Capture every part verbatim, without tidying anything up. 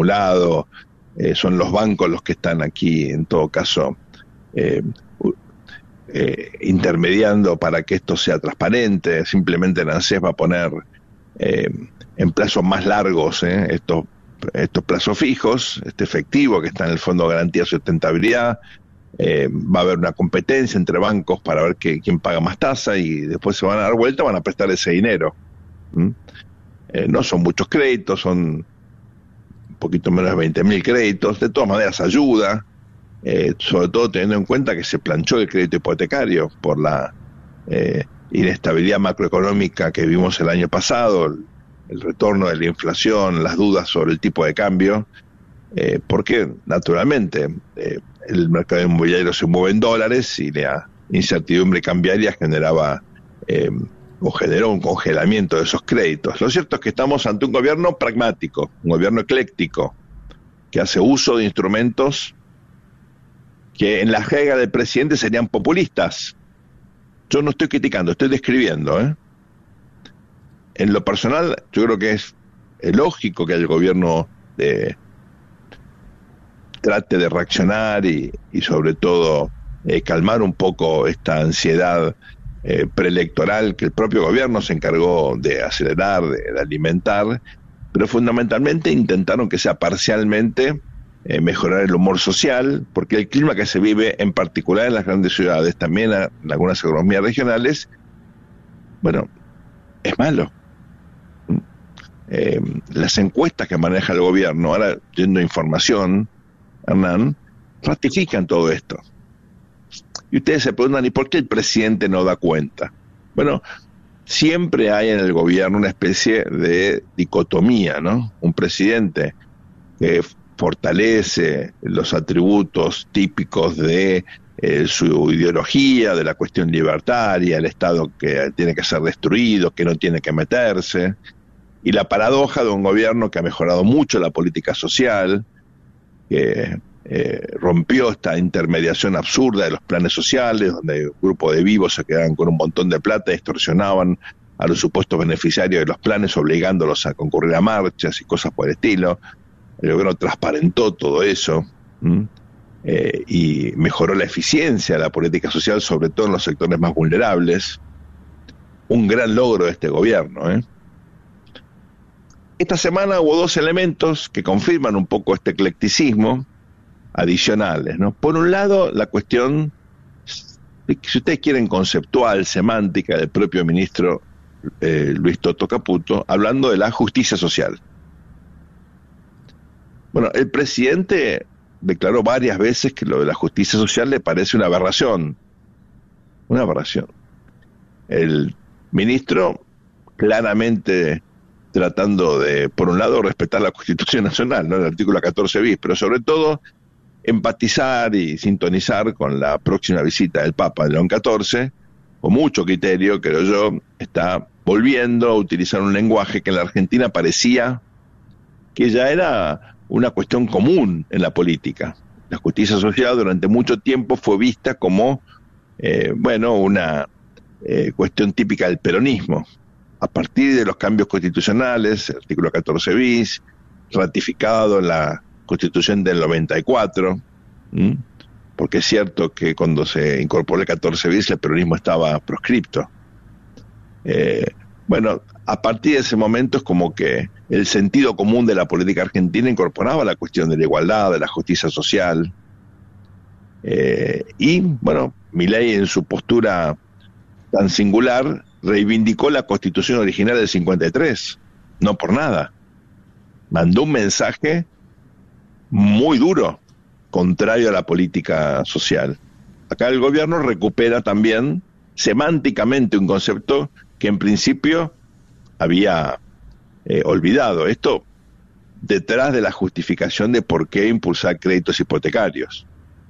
acumulado, eh, son los bancos los que están aquí, en todo caso, eh, eh, intermediando para que esto sea transparente. Simplemente la ANSES va a poner eh, en plazos más largos eh, estos, estos plazos fijos, este efectivo que está en el Fondo de Garantía de Sustentabilidad. Eh, va a haber una competencia entre bancos para ver que, quién paga más tasa, y después se van a dar vuelta, van a prestar ese dinero. ¿Mm? Eh, no son muchos créditos, son un poquito menos de veinte mil créditos. De todas maneras ayuda, eh, sobre todo teniendo en cuenta que se planchó el crédito hipotecario por la eh, inestabilidad macroeconómica que vimos el año pasado, el, el retorno de la inflación, las dudas sobre el tipo de cambio, eh, porque naturalmente eh, el mercado inmobiliario se mueve en dólares y la incertidumbre cambiaria generaba eh, o generó un congelamiento de esos créditos. Lo cierto es que estamos ante un gobierno pragmático, un gobierno ecléctico, que hace uso de instrumentos que en la jerga del presidente serían populistas. Yo no estoy criticando, estoy describiendo, ¿eh? En lo personal, yo creo que es lógico que el gobierno de trate de reaccionar y, y sobre todo eh, calmar un poco esta ansiedad eh, preelectoral que el propio gobierno se encargó de acelerar, de, de alimentar, pero fundamentalmente intentaron que sea parcialmente eh, mejorar el humor social, porque el clima que se vive en particular en las grandes ciudades, también en algunas economías regionales, bueno, es malo. Eh, las encuestas que maneja el gobierno, ahora yendo información, Hernán, ratifican todo esto. Y ustedes se preguntan, ¿y por qué el presidente no da cuenta? Bueno, siempre hay en el gobierno una especie de dicotomía, ¿no? Un presidente que fortalece los atributos típicos de eh, su ideología, de la cuestión libertaria, el Estado que tiene que ser destruido, que no tiene que meterse, y la paradoja de un gobierno que ha mejorado mucho la política social, que eh, rompió esta intermediación absurda de los planes sociales, donde un grupo de vivos se quedaban con un montón de plata y extorsionaban a los supuestos beneficiarios de los planes, obligándolos a concurrir a marchas y cosas por el estilo. El gobierno transparentó todo eso eh, y mejoró la eficiencia de la política social, sobre todo en los sectores más vulnerables. Un gran logro de este gobierno, ¿eh? Esta semana hubo dos elementos que confirman un poco este eclecticismo, adicionales, ¿no? Por un lado, la cuestión, si ustedes quieren, conceptual, semántica, del propio ministro eh, Luis Toto Caputo, hablando de la justicia social. Bueno, el presidente declaró varias veces que lo de la justicia social le parece una aberración, una aberración. El ministro claramente tratando de, por un lado, respetar la Constitución Nacional, ¿no?, el artículo catorce bis, pero sobre todo empatizar y sintonizar con la próxima visita del Papa, León catorce, con mucho criterio, creo yo, está volviendo a utilizar un lenguaje que en la Argentina parecía que ya era una cuestión común en la política. La justicia social durante mucho tiempo fue vista como, eh, bueno, una eh, cuestión típica del peronismo. A partir de los cambios constitucionales, el artículo catorce bis, ratificado en la Constitución del noventa y cuatro, ¿m? Porque es cierto que cuando se incorporó el catorce bis el peronismo estaba proscripto. Eh, bueno, a partir de ese momento es como que el sentido común de la política argentina incorporaba la cuestión de la igualdad, de la justicia social. Eh, y, bueno, Milei, en su postura tan singular, reivindicó la Constitución original del cincuenta y tres, no por nada. Mandó un mensaje muy duro, contrario a la política social. Acá el gobierno recupera también semánticamente un concepto que en principio había eh, olvidado. Esto detrás de la justificación de por qué impulsar créditos hipotecarios.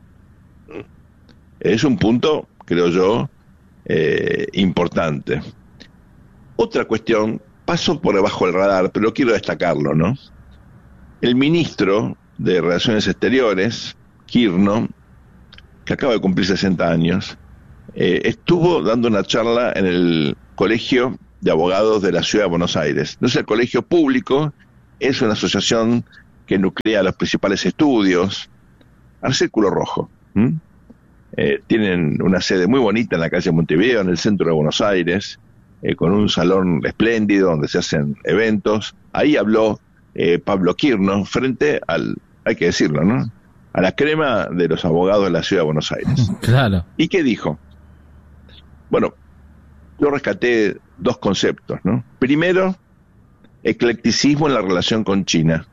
Es un punto, creo yo, eh, importante. Otra cuestión, pasó por debajo del radar, pero quiero destacarlo, ¿no? El ministro de Relaciones Exteriores, Kirchner, que acaba de cumplir sesenta años, eh, estuvo dando una charla en el Colegio de Abogados de la Ciudad de Buenos Aires. No es el colegio público, es una asociación que nuclea los principales estudios, al Círculo Rojo. ¿Mm? Eh, tienen una sede muy bonita en la calle Montevideo, en el centro de Buenos Aires, eh, con un salón espléndido donde se hacen eventos. Ahí habló eh, Pablo Quirno frente al, hay que decirlo, ¿no?, a la crema de los abogados de la ciudad de Buenos Aires. Claro. ¿Y qué dijo? Bueno, yo rescaté dos conceptos, ¿no? Primero, eclecticismo en la relación con China.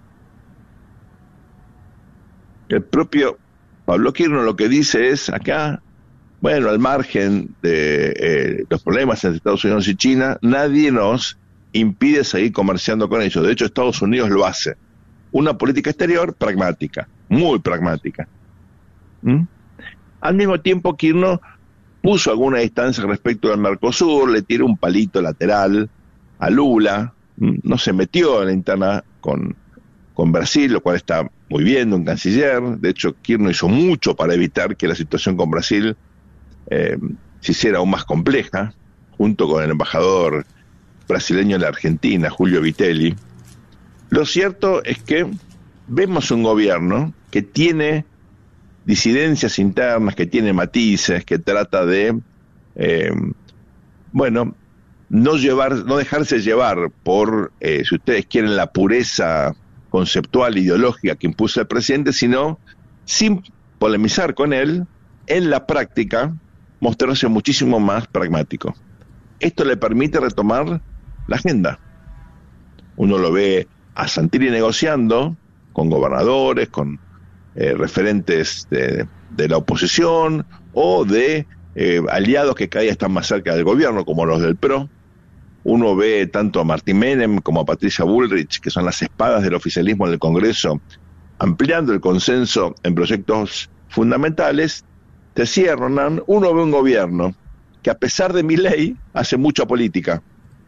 El propio Pablo Quirno lo que dice es, acá, bueno, al margen de eh, los problemas entre Estados Unidos y China, nadie nos impide seguir comerciando con ellos. De hecho, Estados Unidos lo hace. Una política exterior pragmática, muy pragmática. ¿Mm? Al mismo tiempo, Quirno puso alguna distancia respecto del Mercosur, le tiró un palito lateral a Lula, ¿Mm? no se metió en la interna con, con Brasil, lo cual está muy bien de un canciller. De hecho, Quirno hizo mucho para evitar que la situación con Brasil eh, se hiciera aún más compleja, junto con el embajador brasileño en la Argentina, Julio Vitelli. Lo cierto es que vemos un gobierno que tiene disidencias internas, que tiene matices, que trata de, eh, bueno, no llevar, no dejarse llevar por, eh, si ustedes quieren, la pureza conceptual, ideológica que impuso el presidente, sino, sin polemizar con él, en la práctica, mostrarse muchísimo más pragmático. Esto le permite retomar la agenda. Uno lo ve a Santilli negociando con gobernadores, con eh, referentes de, de la oposición o de eh, aliados que cada día están más cerca del gobierno, como los del P R O. Uno ve tanto a Martín Menem como a Patricia Bullrich, que son las espadas del oficialismo en el Congreso, ampliando el consenso en proyectos fundamentales. Te cierro, Hernán, uno ve un gobierno que, a pesar de Milei, hace mucha política.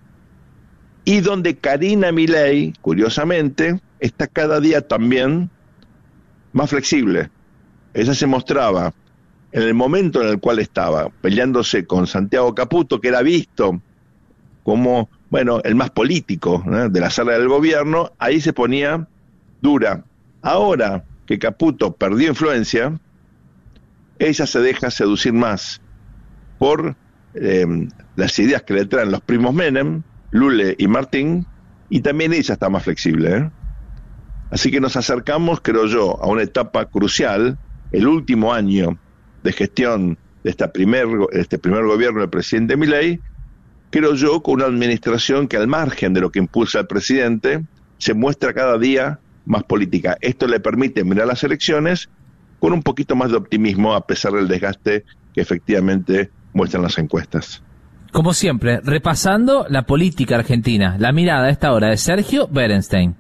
Y donde Karina Milei, curiosamente, está cada día también más flexible. Ella se mostraba, en el momento en el cual estaba peleándose con Santiago Caputo, que era visto como, bueno, el más político, ¿no?, de la sala del gobierno, ahí se ponía dura. Ahora que Caputo perdió influencia, ella se deja seducir más por eh, las ideas que le traen los primos Menem, Lule y Martín, y también ella está más flexible, ¿eh? Así que nos acercamos, creo yo, a una etapa crucial, el último año de gestión de esta primer, este primer gobierno del presidente Milei, creo yo, con una administración que, al margen de lo que impulsa el presidente, se muestra cada día más política. Esto le permite mirar las elecciones con un poquito más de optimismo, a pesar del desgaste que efectivamente muestran las encuestas. Como siempre, repasando la política argentina, la mirada a esta hora de Sergio Berenstein.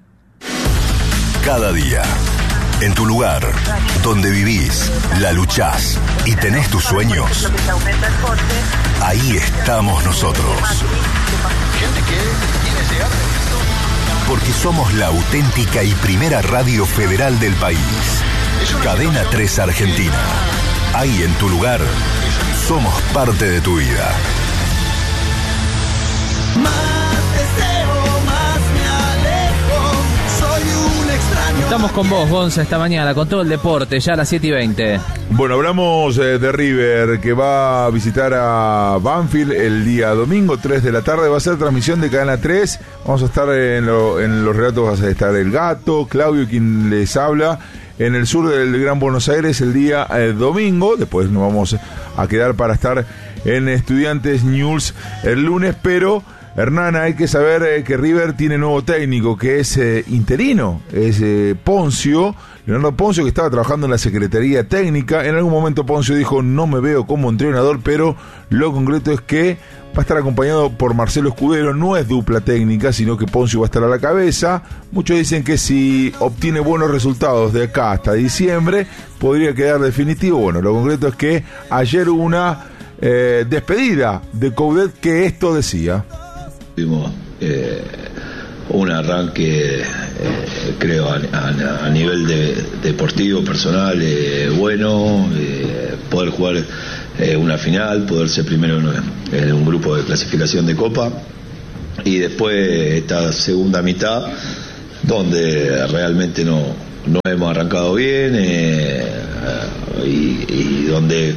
Cada día, en tu lugar, donde vivís, la luchás y tenés tus sueños, ahí estamos nosotros. Porque somos la auténtica y primera radio federal del país. Cadena tres Argentina. Ahí en tu lugar, somos parte de tu vida. Más deseo, más me alejo, soy un extraño. Estamos con vos, Gonza, esta mañana, con todo el deporte, ya a las siete y veinte. Bueno, hablamos eh, de River, que va a visitar a Banfield el día domingo, tres de la tarde. Va a ser transmisión de Cadena tres. Vamos a estar en, lo, en los relatos, va a estar el Gato, Claudio, quien les habla, en el sur del Gran Buenos Aires el día eh, domingo. Después nos vamos a quedar para estar en Estudiantes News el lunes, pero Hernán, hay que saber eh, que River tiene nuevo técnico, que es eh, interino, es eh, Poncio, Leonardo Poncio, que estaba trabajando en la Secretaría Técnica. En algún momento Poncio dijo, no me veo como entrenador, pero lo concreto es que va a estar acompañado por Marcelo Escudero. No es dupla técnica, sino que Poncio va a estar a la cabeza. Muchos dicen que si obtiene buenos resultados de acá hasta diciembre, podría quedar definitivo. Bueno, lo concreto es que ayer hubo una eh, despedida de Coudet, que esto decía. Tuvimos eh, un arranque, eh, creo, a, a, a nivel de, deportivo, personal, eh, bueno, eh, poder jugar eh, una final, poder ser primero en, en un grupo de clasificación de Copa, y después esta segunda mitad donde realmente no, no hemos arrancado bien eh, y, y donde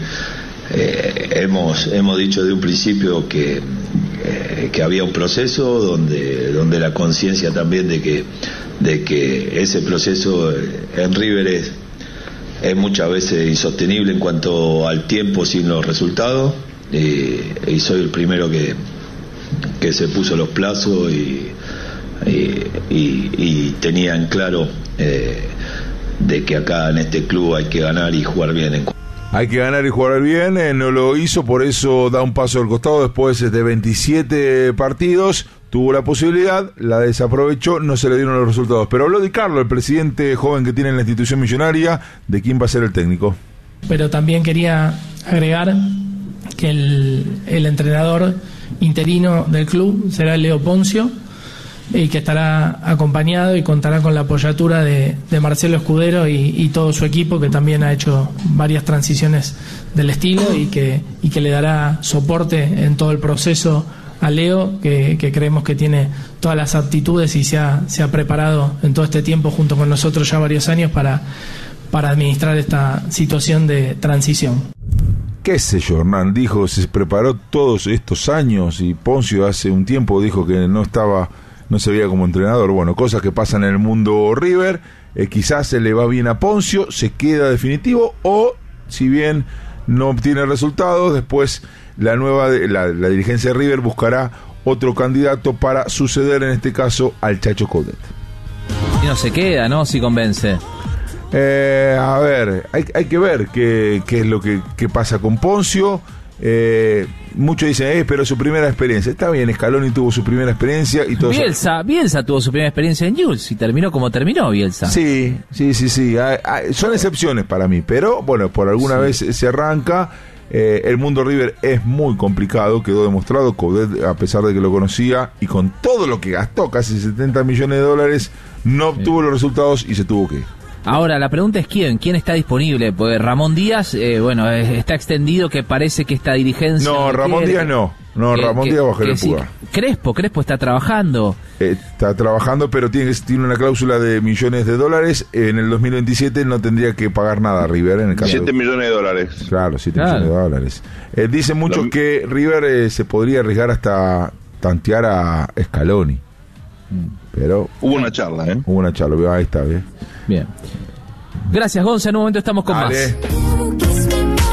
eh, hemos, hemos dicho de un principio que, eh, que había un proceso donde, donde la conciencia también de que, de que ese proceso en River es, es muchas veces insostenible en cuanto al tiempo sin los resultados, y, y soy el primero que, que se puso los plazos y, y, y, y tenía en claro eh, de que acá en este club hay que ganar y jugar bien. En... Hay que ganar y jugar bien, eh, no lo hizo, por eso da un paso al costado. Después de veintisiete partidos tuvo la posibilidad, la desaprovechó, no se le dieron los resultados. Pero habló Di Carlo, el presidente joven que tiene en la institución millonaria, de quién va a ser el técnico. Pero también quería agregar que el, el entrenador interino del club será Leo Poncio, y que estará acompañado y contará con la apoyatura de, de Marcelo Escudero y, y todo su equipo, que también ha hecho varias transiciones del estilo y que, y que le dará soporte en todo el proceso a Leo, que, que creemos que tiene todas las aptitudes y se ha, se ha preparado en todo este tiempo junto con nosotros ya varios años para, para administrar esta situación de transición. Qué sé yo, Hernán, dijo, se preparó todos estos años, y Poncio hace un tiempo dijo que no estaba, no se veía como entrenador. Bueno, cosas que pasan en el mundo River. Eh, quizás se le va bien a Poncio, se queda definitivo, o si bien no obtiene resultados, después la nueva la, la dirigencia de River buscará otro candidato para suceder, en este caso, al Chacho Coudet. Y no se queda, ¿no? Si convence. Eh, a ver, hay, hay que ver qué, qué es lo que, que pasa con Poncio. Eh, muchos dicen, eh, pero su primera experiencia. Está bien, Scaloni tuvo su primera experiencia y todo. Bielsa, Bielsa tuvo su primera experiencia en Newell's y terminó como terminó Bielsa. Sí, sí, sí, sí. Hay, hay, son excepciones para mí, pero bueno, por alguna sí. vez se arranca. Eh, el mundo River es muy complicado, quedó demostrado. Coudet, a pesar de que lo conocía y con todo lo que gastó, casi setenta millones de dólares, no obtuvo sí. los resultados y se tuvo que ir. Ahora, la pregunta es quién, quién está disponible, pues Ramón Díaz, eh, bueno, está extendido, que parece que esta dirigencia... No, Ramón quiere, Díaz no, no, que, Ramón que, Díaz baja el pulgar. Crespo, Crespo está trabajando. Eh, está trabajando, pero tiene, tiene una cláusula de millones de dólares, en el dos mil veintisiete no tendría que pagar nada a River. En el caso siete de... millones de dólares. Claro, siete claro. millones de dólares. Eh, dicen muchos Lo... que River eh, se podría arriesgar hasta tantear a Scaloni, pero... Hubo una charla, ¿eh? Hubo una charla, ahí está, bien. Bien. Gracias, Gonza. En un momento estamos con Dale. más.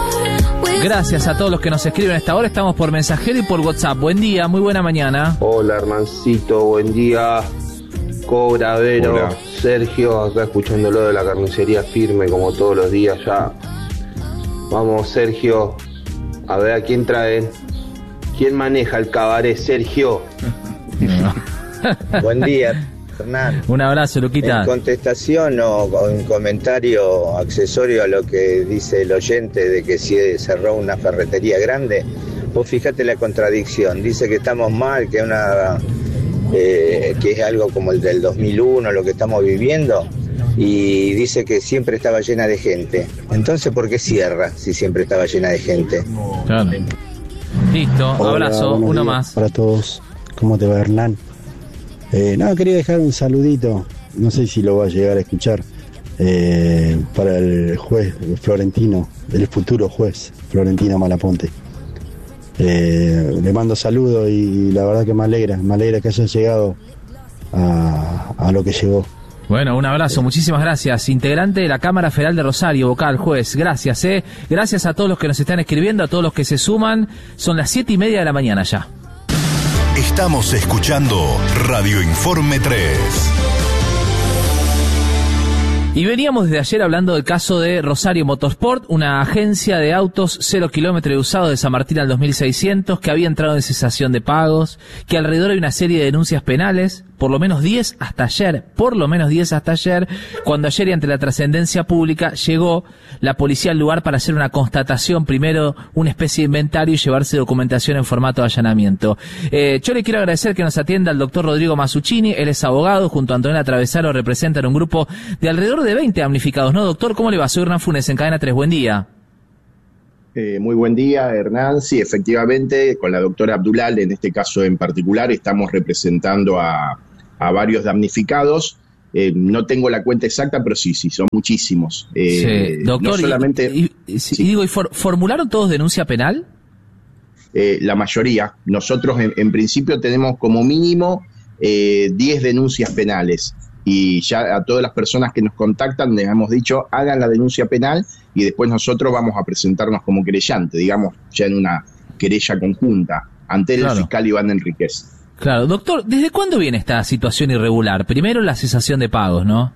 Gracias a todos los que nos escriben a esta hora. Estamos por mensajero y por WhatsApp. Buen día, muy buena mañana. Hola, Hermancito, buen día. Cobra, Vero, Hola. Sergio, acá escuchándolo de la carnicería firme como todos los días ya. Vamos, Sergio, a ver a quién traen. ¿Quién maneja el cabaret, Sergio? Buen día, Hernán. Un abrazo, Luquita. En contestación o en comentario accesorio a lo que dice el oyente de que si cerró una ferretería grande, vos fíjate la contradicción. Dice que estamos mal, que una eh, que es algo como el del dos mil uno, lo que estamos viviendo, y dice que siempre estaba llena de gente. Entonces, ¿por qué cierra si siempre estaba llena de gente? Claro. Listo, Hola, abrazo, uno días más. Para todos, ¿cómo te va, Hernán? Eh, no, quería dejar un saludito, no sé si lo va a llegar a escuchar, eh, para el juez Florentino, el futuro juez Florentino Malaponte. Eh, le mando saludos y la verdad que me alegra, me alegra que haya llegado a, a lo que llegó. Bueno, un abrazo, muchísimas gracias. Integrante de la Cámara Federal de Rosario, vocal, juez, gracias, eh. Gracias a todos los que nos están escribiendo, a todos los que se suman. Son las siete y media de la mañana ya. Estamos escuchando Radio Informe tres. Y veníamos desde ayer hablando del caso de Rosario Motorsport, una agencia de autos cero kilómetro de usado de San Martín al dos mil seiscientos, que había entrado en cesación de pagos, que alrededor hay una serie de denuncias penales, por lo menos diez hasta ayer, por lo menos diez hasta ayer, cuando ayer y ante la trascendencia pública llegó la policía al lugar para hacer una constatación, primero una especie de inventario y llevarse documentación en formato de allanamiento. Eh, yo le quiero agradecer que nos atienda el doctor Rodrigo Masuccini, él es abogado, junto a Antonella Travesaro representan un grupo de alrededor de veinte damnificados, ¿no, doctor? ¿Cómo le va? Soy Hernán Funes, en Cadena tres, buen día. Eh, muy buen día, Hernán. Sí, efectivamente, con la doctora Abdulal, en este caso en particular, estamos representando a, a varios damnificados Eh, no tengo la cuenta exacta, pero sí, sí, son muchísimos. Eh, sí. Doctor, no solamente, y, y, sí. y digo, ¿y for, ¿formularon todos denuncia penal? Eh, la mayoría. Nosotros en, en principio tenemos como mínimo eh, diez denuncias penales. Y ya a todas las personas que nos contactan les hemos dicho, hagan la denuncia penal y después nosotros vamos a presentarnos como querellante, digamos, ya en una querella conjunta ante claro. el fiscal Iván Enríquez. Claro, doctor, ¿desde cuándo viene esta situación irregular? Primero la cesación de pagos, ¿no?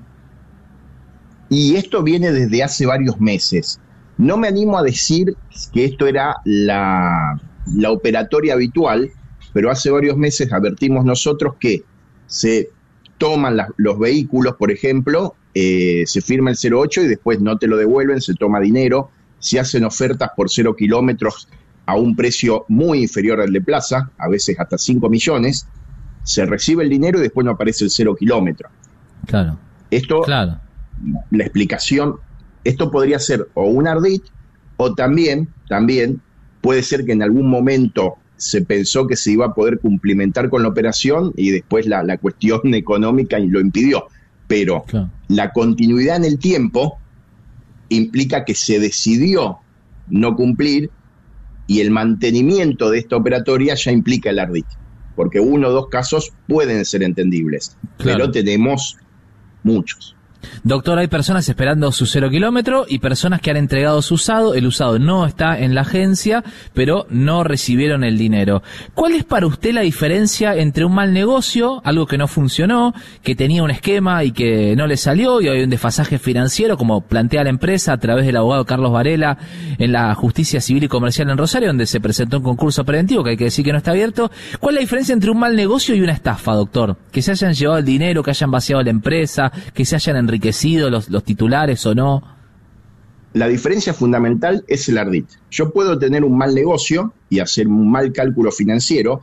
Y esto viene desde hace varios meses. No me animo a decir que esto era la, la operatoria habitual, pero hace varios meses advertimos nosotros que se toman la, los vehículos, por ejemplo, eh, se firma el cero ocho y después no te lo devuelven, se toma dinero, se hacen ofertas por cero kilómetros a un precio muy inferior al de plaza, a veces hasta cinco millones, se recibe el dinero y después no aparece el cero kilómetro. Claro. Esto, claro. la explicación, esto podría ser o un ardid, o también, también puede ser que en algún momento se pensó que se iba a poder cumplimentar con la operación y después la, la cuestión económica lo impidió. Pero claro. la continuidad en el tiempo implica que se decidió no cumplir y el mantenimiento de esta operatoria ya implica el ardid, porque uno o dos casos pueden ser entendibles, claro. pero tenemos muchos. Doctor, hay personas esperando su cero kilómetro y personas que han entregado su usado. El usado no está en la agencia, pero no recibieron el dinero. ¿Cuál es para usted la diferencia entre un mal negocio, algo que no funcionó, que tenía un esquema y que no le salió y hay un desfasaje financiero, como plantea la empresa a través del abogado Carlos Varela en la Justicia Civil y Comercial en Rosario, donde se presentó un concurso preventivo que hay que decir que no está abierto? ¿Cuál es la diferencia entre un mal negocio y una estafa, doctor? Que se hayan llevado el dinero, que hayan vaciado la empresa, que se hayan enriquecido los, los titulares o no. La diferencia fundamental es el ardid. Yo puedo tener un mal negocio y hacer un mal cálculo financiero,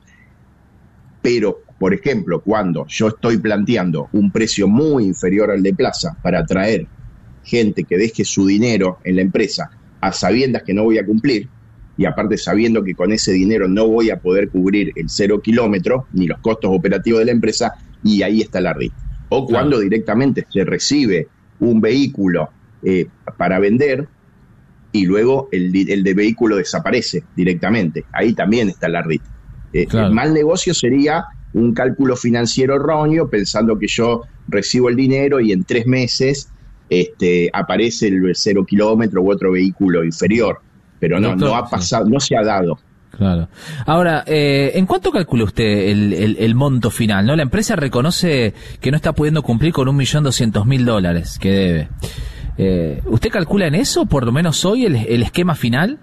pero, por ejemplo, cuando yo estoy planteando un precio muy inferior al de plaza para atraer gente que deje su dinero en la empresa a sabiendas que no voy a cumplir, y aparte sabiendo que con ese dinero no voy a poder cubrir el cero kilómetro ni los costos operativos de la empresa, y ahí está el ardid. O cuando claro. directamente se recibe un vehículo eh, para vender y luego el, el de vehículo desaparece directamente. Ahí también está el ardid. Eh, claro. El mal negocio sería un cálculo financiero erróneo, pensando que yo recibo el dinero y en tres meses este, aparece el cero kilómetro u otro vehículo inferior. Pero no, Doctor, no ha pasado, sí. no se ha dado. Claro. Ahora, eh, ¿en cuánto calcula usted el, el, el monto final? ¿No? La empresa reconoce que no está pudiendo cumplir con un millón doscientos mil dólares que debe. Eh, ¿Usted calcula en eso, por lo menos hoy, el, el esquema final?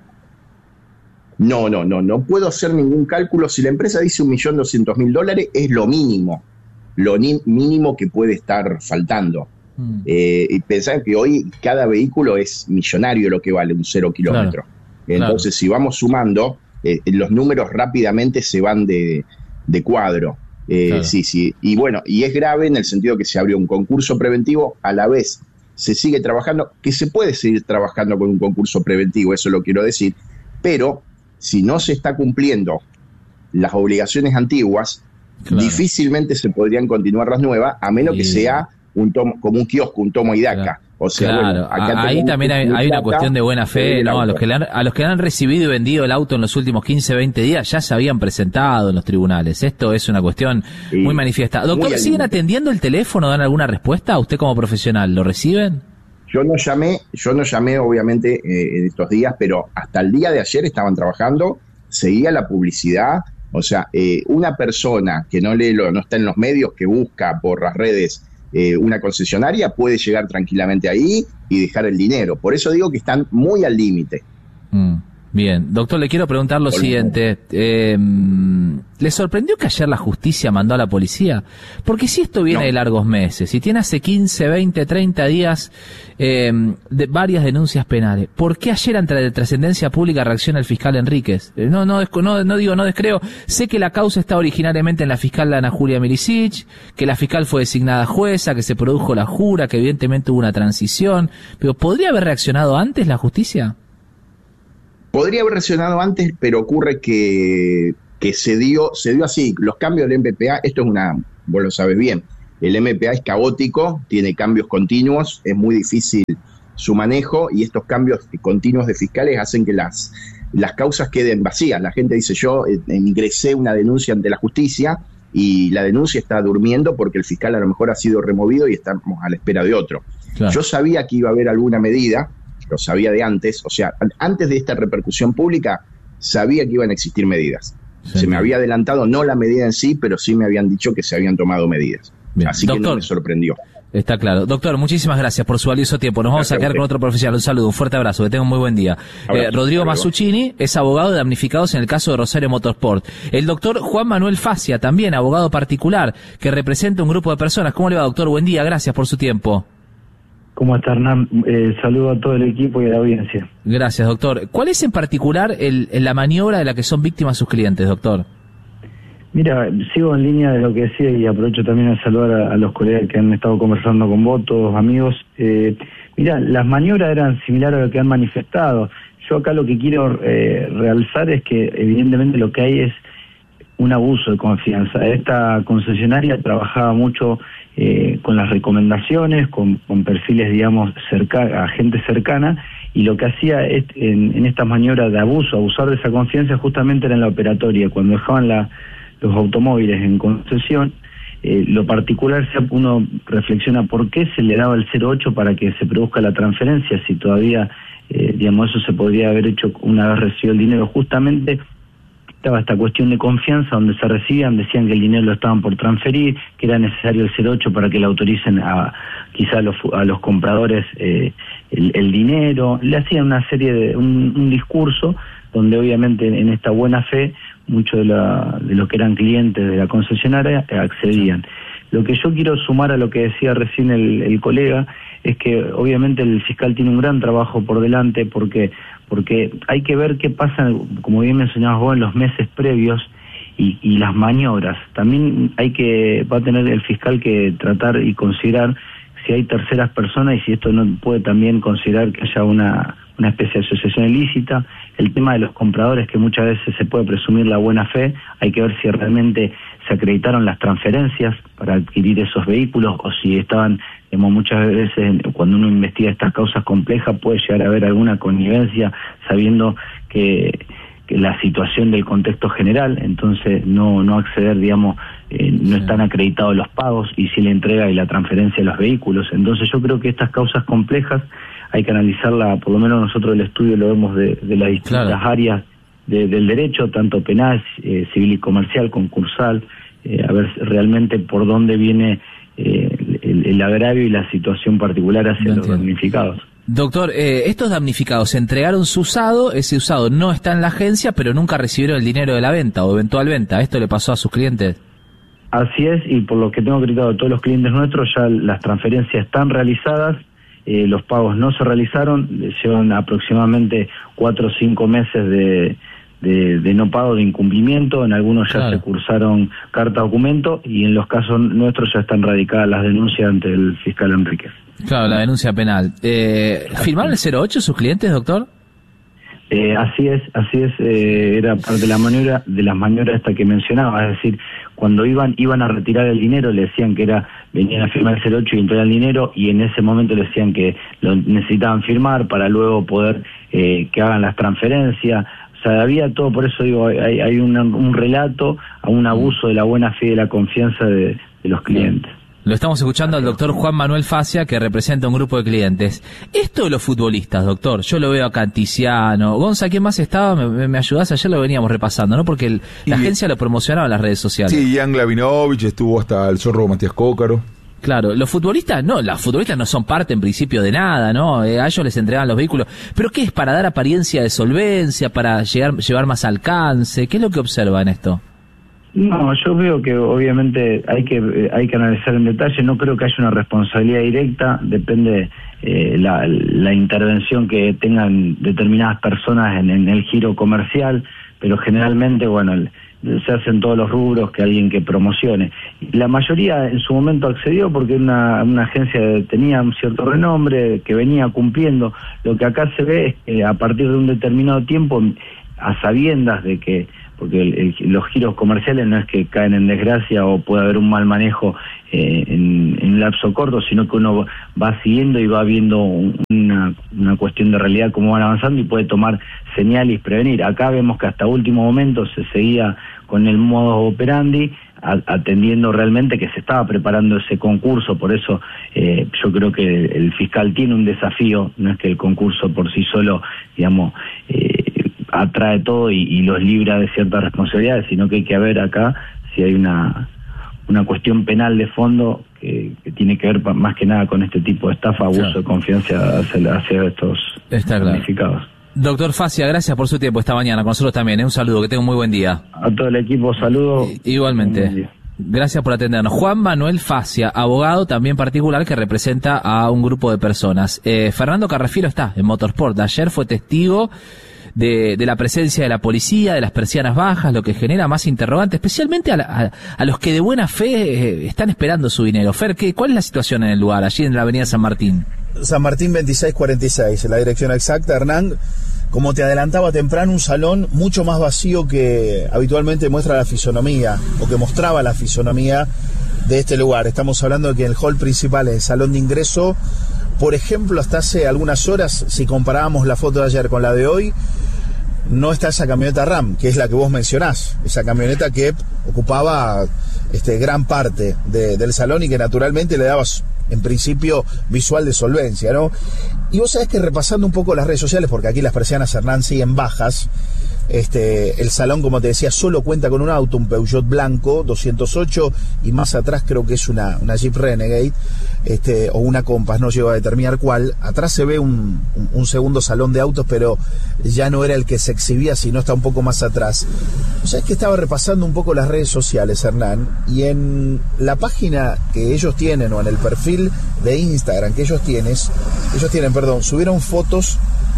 No, no, no, no puedo hacer ningún cálculo. Si la empresa dice un millón doscientos mil dólares, es lo mínimo, lo ni, mínimo que puede estar faltando. Mm. Eh, y pensar que hoy cada vehículo es millonario lo que vale un cero kilómetro. Claro. Entonces, claro. si vamos sumando, eh, los números rápidamente se van de, de cuadro. Eh, claro. Sí, sí. Y bueno, y es grave en el sentido que se abrió un concurso preventivo, a la vez se sigue trabajando, que se puede seguir trabajando con un concurso preventivo, eso lo quiero decir, pero si no se está cumpliendo las obligaciones antiguas, claro. difícilmente se podrían continuar las nuevas, a menos sí. que sea un tomo, como un kiosco, un tomo y daca. Claro. O sea, claro, bueno, acá ahí también hay, hay una cuestión de buena fe, ¿no? A los que le han, a los que le han recibido y vendido el auto en los últimos quince, veinte días ya se habían presentado en los tribunales. Esto es una cuestión sí, muy manifiesta. Doctor, muy ¿siguen atendiendo el teléfono? ¿Dan alguna respuesta? ¿Usted como profesional lo reciben? Yo no llamé, yo no llamé obviamente eh, en estos días, pero hasta el día de ayer estaban trabajando, seguía la publicidad. O sea, eh, una persona que no lee lo, no está en los medios, que busca por las redes Eh, una concesionaria, puede llegar tranquilamente ahí y dejar el dinero. Por eso digo que están muy al límite. Mm, bien, doctor, le quiero preguntar lo Por siguiente. Eh, ¿Le sorprendió que ayer la justicia mandó a la policía? Porque si esto viene no. de largos meses, si tiene hace quince, veinte, treinta días eh, de varias denuncias penales, ¿por qué ayer ante la trascendencia pública reacciona el fiscal Enríquez? Eh, no, no, no, no digo, no descreo. Sé que la causa está originariamente en la fiscal Ana Julia Milicic, que la fiscal fue designada jueza, que se produjo la jura, que evidentemente hubo una transición, pero ¿podría haber reaccionado antes la justicia? Podría haber reaccionado antes, pero ocurre que, que se dio se dio así. Los cambios del M P P A, esto es una, vos lo sabes bien, el M P A es caótico, tiene cambios continuos, es muy difícil su manejo y estos cambios continuos de fiscales hacen que las, las causas queden vacías. La gente dice, yo eh, ingresé una denuncia ante la justicia y la denuncia está durmiendo porque el fiscal a lo mejor ha sido removido y estamos a la espera de otro. Claro. Yo sabía que iba a haber alguna medida, lo sabía de antes, o sea, antes de esta repercusión pública, sabía que iban a existir medidas. Sí. Se me había adelantado, no la medida en sí, pero sí me habían dicho que se habían tomado medidas. Bien. Así Doctor, que no me sorprendió. Está claro. Doctor, muchísimas gracias por su valioso tiempo. Nos vamos gracias a quedar con otro profesional. Un saludo, un fuerte abrazo, que tenga un muy buen día. Eh, Rodrigo Masuccini es abogado de damnificados en el caso de Rosario Motorsport. El doctor Juan Manuel Facia, también abogado particular, que representa un grupo de personas. ¿Cómo le va, doctor? Buen día, gracias por su tiempo. ¿Cómo está, Hernán? Eh, saludo a todo el equipo y a la audiencia. Gracias, doctor. ¿Cuál es en particular el, la maniobra de la que son víctimas sus clientes, doctor? Mira, sigo en línea de lo que decía y aprovecho también a saludar a, a los colegas que han estado conversando con vos, todos amigos. Eh, mira, las maniobras eran similares a lo que han manifestado. Yo acá lo que quiero eh, realzar es que evidentemente lo que hay es un abuso de confianza. Esta concesionaria trabajaba mucho eh, con las recomendaciones, con, con perfiles, digamos, cerca, a gente cercana, y lo que hacía es, en, en estas maniobras de abuso, abusar de esa confianza justamente era en la operatoria, cuando dejaban la los automóviles en concesión. Eh, lo particular, si uno reflexiona por qué se le daba el cero ocho para que se produzca la transferencia, si todavía, eh, digamos, eso se podría haber hecho una vez recibido el dinero. Justamente estaba esta cuestión de confianza donde se recibían, decían que el dinero lo estaban por transferir, que era necesario el cero ocho para que le autoricen a quizá a los, a los compradores eh, el, el dinero. Le hacían una serie de, un, un discurso donde obviamente en esta buena fe muchos de, la, de los que eran clientes de la concesionaria accedían. Lo que yo quiero sumar a lo que decía recién el, el colega es que obviamente el fiscal tiene un gran trabajo por delante porque porque hay que ver qué pasa, como bien mencionabas vos, en los meses previos y, y las maniobras. También hay que va a tener el fiscal que tratar y considerar si hay terceras personas y si esto no puede también considerar que haya una una especie de asociación ilícita. El tema de los compradores, que muchas veces se puede presumir la buena fe, hay que ver si realmente se acreditaron las transferencias para adquirir esos vehículos o si estaban, como muchas veces cuando uno investiga estas causas complejas puede llegar a haber alguna connivencia sabiendo que, que la situación del contexto general, entonces no no acceder, digamos, eh, no están acreditados los pagos y si la entrega y la transferencia de los vehículos. Entonces yo creo que estas causas complejas hay que analizarla, por lo menos nosotros el estudio lo vemos de, de las distintas claro. áreas de, del derecho, tanto penal, eh, civil y comercial, concursal, eh, a ver realmente por dónde viene eh, el, el agravio y la situación particular hacia no los entiendo. damnificados. Doctor, eh, estos damnificados entregaron su usado, ese usado no está en la agencia, pero nunca recibieron el dinero de la venta o eventual venta. ¿Esto le pasó a sus clientes? Así es, y por lo que tengo acreditado todos los clientes nuestros, ya las transferencias están realizadas. Eh, los pagos no se realizaron, llevan aproximadamente cuatro o cinco meses de, de, de no pago, de incumplimiento, en algunos ya claro. se cursaron carta documento y en los casos nuestros ya están radicadas las denuncias ante el fiscal Enríquez. Claro, la denuncia penal. Eh, ¿Firmaron el cero ocho sus clientes, doctor? Eh, así es, así es, eh, era parte de la maniobra, de las maniobras esta que mencionaba, es decir, cuando iban iban a retirar el dinero le decían que era, venían a firmar el cero ocho y entregar el dinero y en ese momento le decían que lo necesitaban firmar para luego poder eh, que hagan las transferencias. O sea, había todo, por eso digo, hay, hay un, un relato a un abuso de la buena fe y de la confianza de, de los clientes. Lo estamos escuchando al doctor Juan Manuel Facia, que representa un grupo de clientes. Esto de los futbolistas, doctor, yo lo veo a Canticiano. Gonza, ¿quién más estaba? ¿Me, me ayudás? Ayer lo veníamos repasando, ¿no? Porque el, la y, agencia lo promocionaba en las redes sociales. Sí, Jan Glavinovich, estuvo hasta el zorro Matías Cócaro. Claro, los futbolistas, no, los futbolistas no son parte en principio de nada, ¿no? Eh, a ellos les entregan los vehículos. ¿Pero qué es? ¿Para dar apariencia de solvencia? ¿Para llegar, llevar más alcance? ¿Qué es lo que observa en esto? No, yo veo que obviamente hay que hay que analizar en detalle. No creo que haya una responsabilidad directa. Depende eh, la, la intervención que tengan determinadas personas en, en el giro comercial, pero generalmente, bueno, el, se hacen todos los rubros que alguien que promocione. La mayoría en su momento accedió porque una, una agencia tenía un cierto renombre, que venía cumpliendo. Lo que acá se ve es que a partir de un determinado tiempo, a sabiendas de que porque el, el, los giros comerciales no es que caen en desgracia o puede haber un mal manejo eh, en, en un lapso corto, sino que uno va siguiendo y va viendo una, una cuestión de realidad cómo van avanzando y puede tomar señales y prevenir. Acá vemos que hasta último momento se seguía con el modo operandi, atendiendo realmente que se estaba preparando ese concurso. Por eso eh, yo creo que el fiscal tiene un desafío, no es que el concurso por sí solo, digamos, eh, atrae todo y, y los libra de ciertas responsabilidades, sino que hay que ver acá si hay una una cuestión penal de fondo que, que tiene que ver más que nada con este tipo de estafa, abuso claro. de confianza hacia, hacia estos damnificados. Doctor Facia, gracias por su tiempo esta mañana, con nosotros también, ¿eh? Un saludo, que tenga un muy buen día. A todo el equipo, saludos. Igualmente. Gracias por atendernos. Juan Manuel Facia, abogado también particular que representa a un grupo de personas. Eh, Fernando Carrefiero está en Motorsport. Ayer fue testigo de, de la presencia de la policía, de las persianas bajas, lo que genera más interrogantes, especialmente a, la, a, a los que de buena fe eh, están esperando su dinero. Fer, ¿qué, ¿cuál es la situación en el lugar, allí en la avenida San Martín? San Martín veintiséis cuarenta y seis, la dirección exacta, Hernán. Como te adelantaba temprano, un salón mucho más vacío que habitualmente muestra la fisonomía, o que mostraba la fisonomía de este lugar. Estamos hablando de que el hall principal, el salón de ingreso, por ejemplo, hasta hace algunas horas, si comparábamos la foto de ayer con la de hoy, no está esa camioneta RAM, que es la que vos mencionás, esa camioneta que ocupaba este, gran parte de, del salón y que naturalmente le daba, en principio, visual de solvencia, ¿no? Y vos sabés que repasando un poco las redes sociales, porque aquí las persianas Hernán siguen bajas, este, el salón, como te decía, solo cuenta con un auto, un Peugeot blanco, doscientos ocho, y más atrás creo que es una, una Jeep Renegade, este, o una Compass, no llego a determinar cuál. Atrás se ve un, un, un segundo salón de autos, pero ya no era el que se exhibía, sino está un poco más atrás. O sea, es que estaba repasando un poco las redes sociales, Hernán, y en la página que ellos tienen, o en el perfil de Instagram que ellos tienen, ellos tienen, perdón, subieron fotos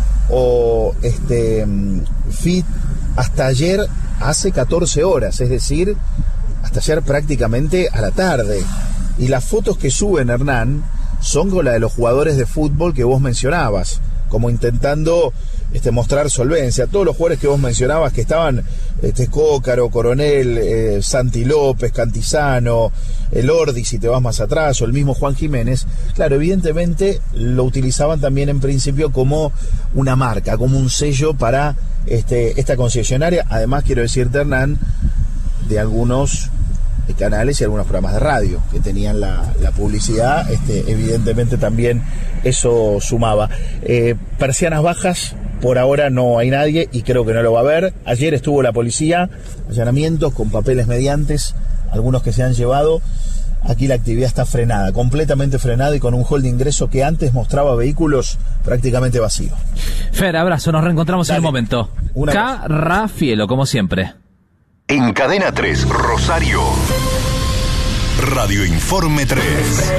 o este feed hasta ayer hace catorce horas, es decir, hasta ayer prácticamente a la tarde. Y las fotos que suben, Hernán, son con la de los jugadores de fútbol que vos mencionabas, como intentando este, mostrar solvencia. Todos los jugadores que vos mencionabas que estaban, este, Cócaro, Coronel, eh, Santi López, Cantizano, el Ordi, si te vas más atrás, o el mismo Juan Jiménez, claro, evidentemente lo utilizaban también en principio como una marca, como un sello para este, esta concesionaria. Además, quiero decirte, Hernán, de algunos canales y algunos programas de radio que tenían la, la publicidad, este, evidentemente también eso sumaba. Eh, persianas bajas, por ahora no hay nadie y creo que no lo va a haber. Ayer estuvo la policía, allanamientos con papeles mediantes, algunos que se han llevado. Aquí la actividad está frenada, completamente frenada, y con un hall de ingreso que antes mostraba vehículos prácticamente vacíos. Fer, abrazo, nos reencontramos Dale. en un momento. Carrafielo, como siempre. En Cadena tres, Rosario. Radio Informe tres.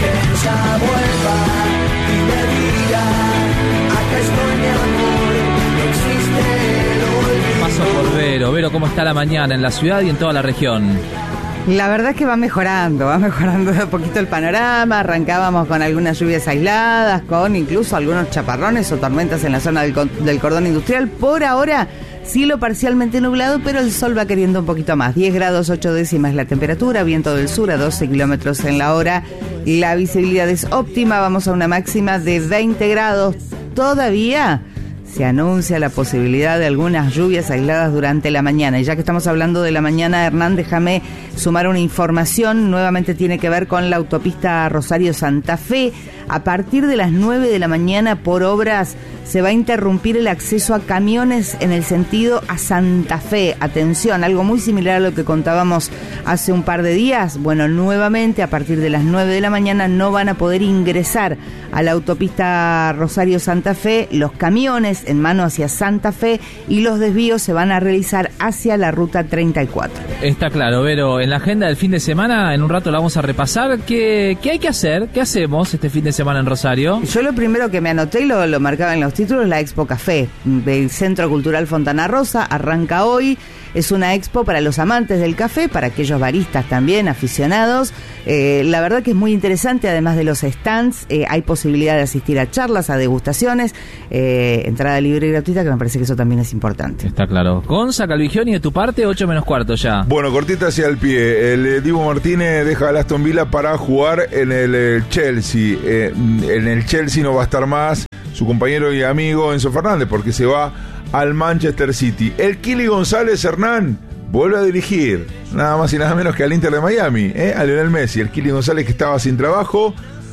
Paso por Vero. Vero, ¿cómo está la mañana en la ciudad y en toda la región? La verdad es que va mejorando, va mejorando de a poquito el panorama. Arrancábamos con algunas lluvias aisladas, con incluso algunos chaparrones o tormentas en la zona del, del cordón industrial. Por ahora, cielo parcialmente nublado, pero el sol va queriendo un poquito más. diez grados ocho décimas la temperatura, viento del sur a doce kilómetros en la hora. La visibilidad es óptima, vamos a una máxima de veinte grados. Todavía se anuncia la posibilidad de algunas lluvias aisladas durante la mañana. Y ya que estamos hablando de la mañana, Hernán, déjame sumar una información. Nuevamente tiene que ver con la autopista Rosario-Santa Fe. A partir de las nueve de la mañana, por obras, se va a interrumpir el acceso a camiones en el sentido a Santa Fe. Atención, algo muy similar a lo que contábamos hace un par de días. Bueno, nuevamente, a partir de las nueve de la mañana no van a poder ingresar a la autopista Rosario-Santa Fe los camiones en mano hacia Santa Fe, y los desvíos se van a realizar hacia la ruta treinta y cuatro. Está claro, Vero. En la agenda del fin de semana, en un rato la vamos a repasar. ¿Qué, qué hay que hacer? ¿Qué hacemos este fin de semana en Rosario? Yo lo primero que me anoté, y lo, lo marcaba en los títulos, la Expo Café del Centro Cultural Fontana Rosa, arranca hoy. Es una expo para los amantes del café, para aquellos baristas también, aficionados. Eh, la verdad que es muy interesante, además de los stands, eh, hay posibilidad de asistir a charlas, a degustaciones, eh, entrada libre y gratuita, que me parece que eso también es importante. Está claro. Gonza Calvigioni, de tu parte, ocho menos cuarto ya. Bueno, cortita hacia el pie. El eh, Dibu Martínez deja al Aston Villa para jugar en el eh, Chelsea. Eh, en el Chelsea no va a estar más su compañero y amigo Enzo Fernández, porque se va al Manchester City. El Kili González, Hernán, vuelve a dirigir, nada más y nada menos que al Inter de Miami, ¿eh? a Lionel Messi. El Kili González, que estaba sin trabajo,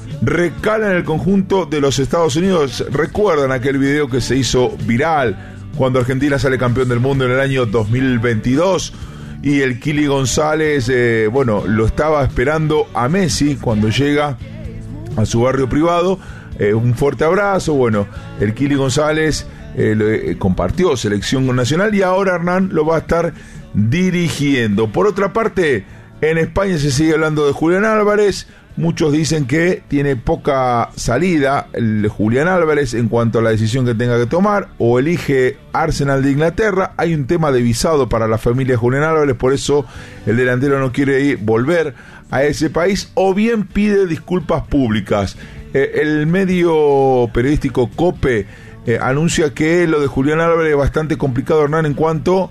recala en el conjunto de los Estados Unidos. ¿Recuerdan aquel video que se hizo viral cuando Argentina sale campeón del mundo en el año dos mil veintidós? Y el Kili González, eh, bueno, lo estaba esperando a Messi cuando llega a su barrio privado. Eh, un fuerte abrazo. Bueno, el Kili González eh, le, eh, compartió selección nacional y ahora Hernán lo va a estar dirigiendo. Por otra parte, en España se sigue hablando de Julián Álvarez. Muchos dicen que tiene poca salida el Julián Álvarez en cuanto a la decisión que tenga que tomar, o elige Arsenal de Inglaterra. Hay un tema de visado para la familia de Julián Álvarez, por eso el delantero no quiere ir, volver a ese país, o bien pide disculpas públicas. Eh, el medio periodístico COPE eh, anuncia que lo de Julián Álvarez es bastante complicado, Hernán, en cuanto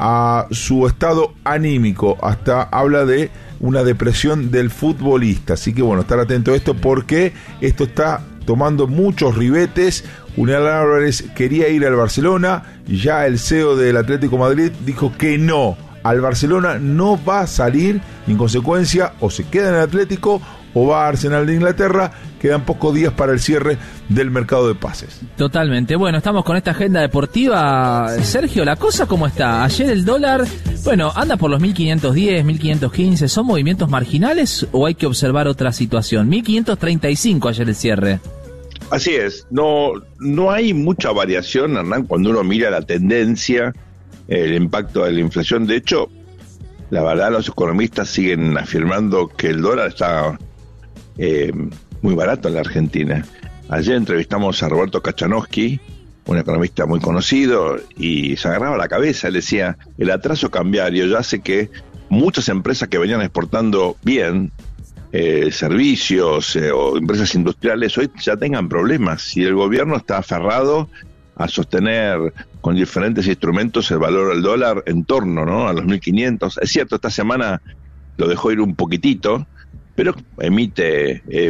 a su estado anímico. Hasta habla de una depresión del futbolista. Así que bueno, estar atento a esto, porque esto está tomando muchos ribetes. Julián Álvarez quería ir al Barcelona, y ya el C E O del Atlético de Madrid dijo que no, al Barcelona no va a salir, y en consecuencia o se queda en el Atlético o va a Arsenal de Inglaterra. Quedan pocos días para el cierre del mercado de pases. Totalmente. Bueno, estamos con esta agenda deportiva. Sergio, ¿la cosa cómo está? Ayer el dólar, bueno, anda por los mil quinientos diez, mil quinientos quince. ¿Son movimientos marginales o hay que observar otra situación? mil quinientos treinta y cinco ayer el cierre. Así es. No, no hay mucha variación, Hernán, cuando uno mira la tendencia, el impacto de la inflación. De hecho, la verdad, los economistas siguen afirmando que el dólar está eh, muy barato en la Argentina. Ayer entrevistamos a Roberto Kachanowski, un economista muy conocido, y se agarraba la cabeza. Él decía, el atraso cambiario ya hace que muchas empresas que venían exportando bien, eh, servicios eh, o empresas industriales, hoy ya tengan problemas, y el gobierno está aferrado a sostener con diferentes instrumentos el valor del dólar en torno, ¿no?, a los mil quinientos. Es cierto, esta semana lo dejó ir un poquitito, pero emite eh,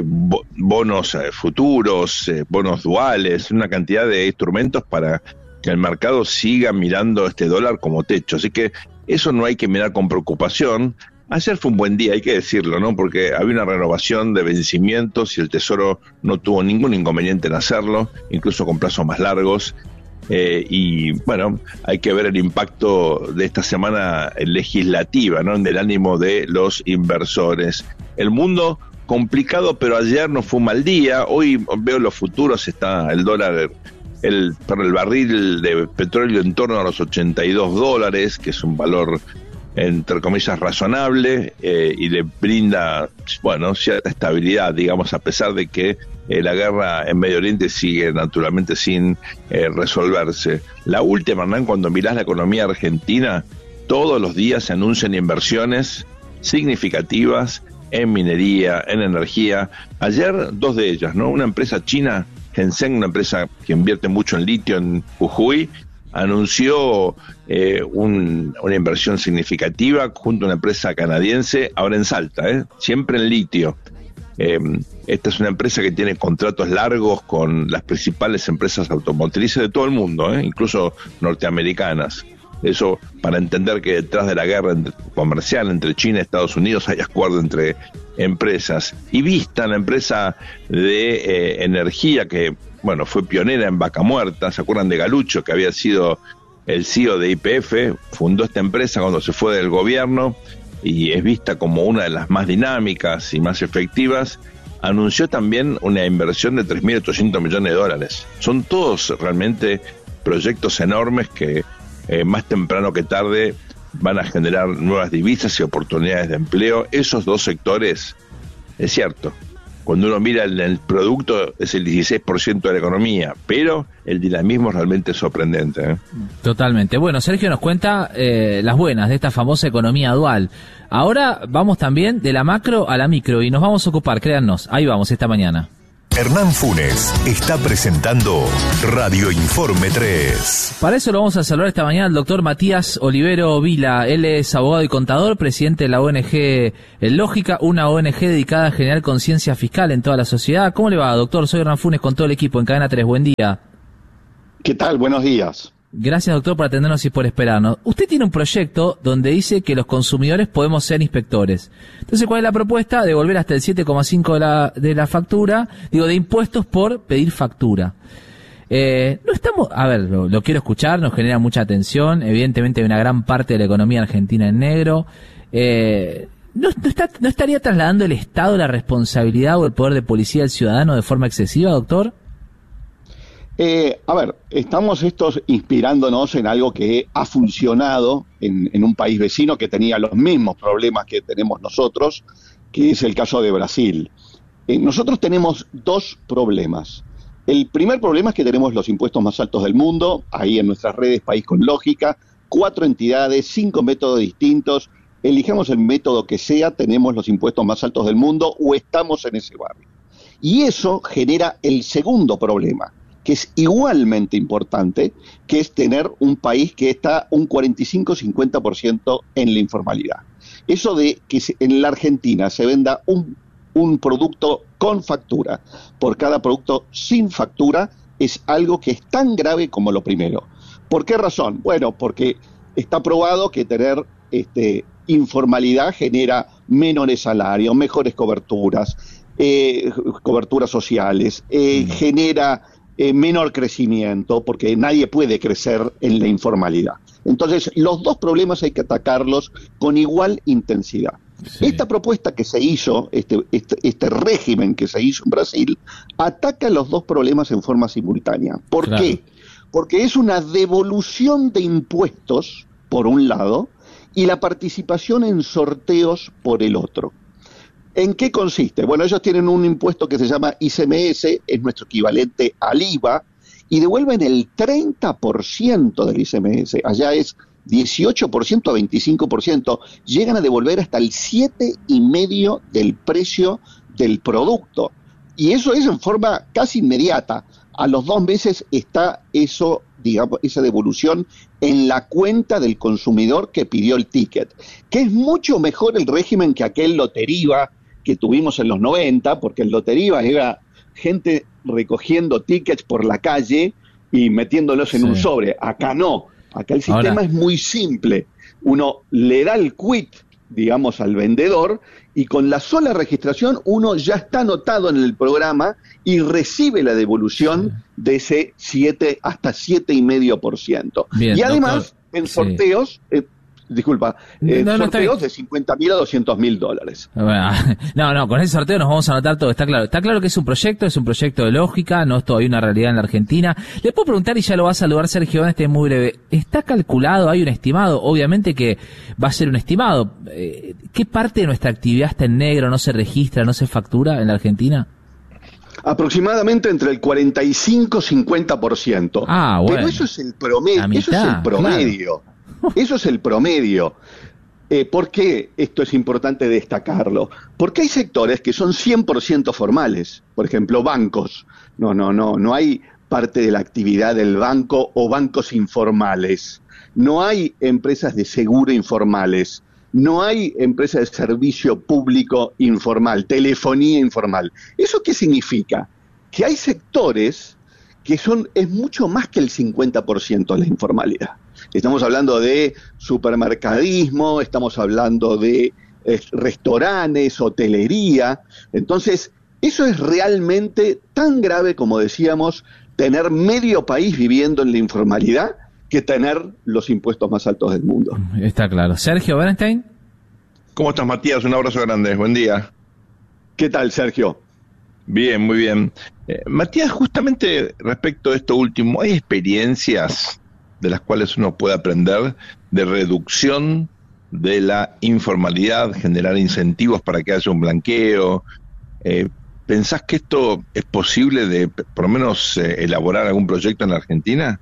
bonos eh, futuros, eh, bonos duales, una cantidad de instrumentos para que el mercado siga mirando este dólar como techo. Así que eso no hay que mirar con preocupación. Ayer fue un buen día, hay que decirlo, ¿no?, porque había una renovación de vencimientos y el Tesoro no tuvo ningún inconveniente en hacerlo, incluso con plazos más largos. Eh, y bueno, hay que ver el impacto de esta semana legislativa, ¿no?, en el ánimo de los inversores. El mundo complicado, pero ayer no fue un mal día. Hoy veo los futuros, está el dólar, el, el barril de petróleo en torno a los ochenta y dos dólares, que es un valor entre comillas razonable, eh, y le brinda, bueno, cierta estabilidad, digamos, a pesar de que eh, la guerra en Medio Oriente sigue naturalmente sin eh, resolverse. La última, Hernán, cuando mirás la economía argentina, todos los días se anuncian inversiones significativas en minería, en energía. Ayer dos de ellas, ¿no? Una empresa china, Henseng, una empresa que invierte mucho en litio en Jujuy, anunció eh, un, una inversión significativa junto a una empresa canadiense, ahora en Salta, ¿eh? siempre en litio. Eh, esta es una empresa que tiene contratos largos con las principales empresas automotrices de todo el mundo, ¿eh? incluso norteamericanas. Eso para entender que detrás de la guerra comercial entre China y Estados Unidos hay acuerdo entre empresas. Y Vista, la empresa de eh, energía que, bueno, fue pionera en Vaca Muerta, ¿se acuerdan de Galucho, que había sido el C E O de Y P F? Fundó esta empresa cuando se fue del gobierno y es vista como una de las más dinámicas y más efectivas. Anunció también una inversión de tres mil ochocientos millones de dólares. Son todos realmente proyectos enormes que eh, más temprano que tarde van a generar nuevas divisas y oportunidades de empleo. Esos dos sectores, es cierto, Cuando uno mira el, el producto es el dieciséis por ciento de la economía, pero el dinamismo es realmente sorprendente, ¿eh? Totalmente. Bueno, Sergio nos cuenta eh, las buenas de esta famosa economía dual. Ahora vamos también de la macro a la micro y nos vamos a ocupar, créannos, ahí vamos esta mañana. Hernán Funes está presentando Radio Informe tres. Para eso lo vamos a saludar esta mañana al doctor Matías Olivero Vila. Él es abogado y contador, presidente de la O N G Lógica, una O N G dedicada a generar conciencia fiscal en toda la sociedad. ¿Cómo le va, doctor? Soy Hernán Funes con todo el equipo en Cadena tres. Buen día. ¿Qué tal? Buenos días. Gracias, doctor, por atendernos y por esperarnos. Usted tiene un proyecto donde dice que los consumidores podemos ser inspectores. Entonces, ¿cuál es la propuesta? Devolver hasta el siete coma cinco de la, de la factura, digo, de impuestos por pedir factura. Eh, no estamos, a ver, lo, lo quiero escuchar, nos genera mucha atención, evidentemente hay una gran parte de la economía argentina en negro. Eh, ¿no, no, está, ¿No estaría trasladando el Estado la responsabilidad o el poder de policía al ciudadano de forma excesiva, doctor? Eh, a ver, estamos estos inspirándonos en algo que ha funcionado en, en un país vecino que tenía los mismos problemas que tenemos nosotros, que es el caso de Brasil. Eh, nosotros tenemos dos problemas. El primer problema es que tenemos los impuestos más altos del mundo, ahí en nuestras redes País con Lógica, cuatro entidades, cinco métodos distintos, elijamos el método que sea, tenemos los impuestos más altos del mundo o estamos en ese barrio. Y eso genera el segundo problema, que es igualmente importante, que es tener un país que está un cuarenta y cinco a cincuenta por ciento en la informalidad. Eso de que en la Argentina se venda un, un producto con factura por cada producto sin factura es algo que es tan grave como lo primero. ¿Por qué razón? Bueno, porque está probado que tener este, informalidad genera menores salarios, mejores coberturas, eh, coberturas sociales, eh, mm. genera Eh, menor crecimiento, porque nadie puede crecer en la informalidad. Entonces, los dos problemas hay que atacarlos con igual intensidad. Sí. Esta propuesta que se hizo, este, este, este régimen que se hizo en Brasil, ataca los dos problemas en forma simultánea. ¿Por claro. qué? Porque es una devolución de impuestos, por un lado, y la participación en sorteos por el otro. ¿En qué consiste? Bueno, ellos tienen un impuesto que se llama I C M S, es nuestro equivalente al I V A, y devuelven el treinta por ciento del I C M S. Allá es dieciocho por ciento a veinticinco por ciento. Llegan a devolver hasta el siete coma cinco por ciento del precio del producto. Y eso es en forma casi inmediata. A los dos meses está eso, digamos, esa devolución en la cuenta del consumidor que pidió el ticket. Que es mucho mejor el régimen que aquel Loteriva que tuvimos en los noventa, porque el Loteriva era gente recogiendo tickets por la calle y metiéndolos en sí. un sobre. Acá no, acá el sistema Ahora. es muy simple. Uno le da el quit, digamos, al vendedor y con la sola registración uno ya está anotado en el programa y recibe la devolución sí. de ese siete hasta siete coma cinco por ciento. Y además, doctor. en sorteos... Sí. Eh, Disculpa, eh, no, no, sorteos de cincuenta mil a doscientos mil dólares. No, no, con ese sorteo nos vamos a anotar todo, está claro. Está claro que es un proyecto, es un proyecto de lógica, no es todavía una realidad en la Argentina. Le puedo preguntar, y ya lo va a saludar Sergio en este muy breve, ¿está calculado, hay un estimado? Obviamente que va a ser un estimado. Eh, ¿Qué parte de nuestra actividad está en negro, no se registra, no se factura en la Argentina? Aproximadamente entre el cuarenta y cinco y cincuenta por ciento. Ah, bueno. Pero eso es el promedio, mitad, eso es el promedio. Claro. Eso es el promedio. Eh, ¿Por qué esto es importante destacarlo? Porque hay sectores que son cien por ciento formales. Por ejemplo, bancos. No, no, no, no hay parte de la actividad del banco o bancos informales. No hay empresas de seguro informales. No hay empresas de servicio público informal, telefonía informal. ¿Eso qué significa? Que hay sectores que son, es mucho más que el cincuenta por ciento de la informalidad. Estamos hablando de supermercadismo, estamos hablando de eh, restaurantes, hotelería. Entonces, eso es realmente tan grave, como decíamos, tener medio país viviendo en la informalidad que tener los impuestos más altos del mundo. Está claro. Sergio Bernstein. ¿Cómo estás, Matías? Un abrazo grande. Buen día. ¿Qué tal, Sergio? Bien, muy bien. Eh, Matías, justamente respecto a esto último, ¿hay experiencias de las cuales uno puede aprender de reducción de la informalidad, generar incentivos para que haya un blanqueo, eh, ¿Pensás que esto es posible de, por lo menos, eh, elaborar algún proyecto en la Argentina?